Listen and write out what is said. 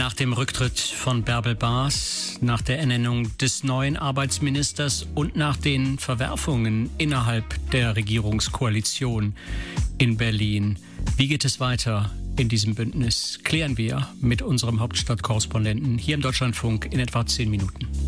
Nach dem Rücktritt von Bärbel Baas, nach der Ernennung des neuen Arbeitsministers und nach den Verwerfungen innerhalb der Regierungskoalition in Berlin. Wie geht es weiter in diesem Bündnis? Klären wir mit unserem Hauptstadtkorrespondenten hier im Deutschlandfunk in etwa 10 Minuten.